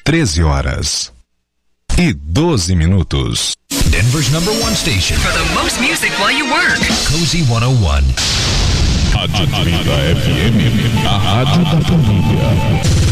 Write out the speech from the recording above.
13h12. Denver's #1 station for the most music while you work. Cozy 101. Rádio Atlanta FM, a rádio da família.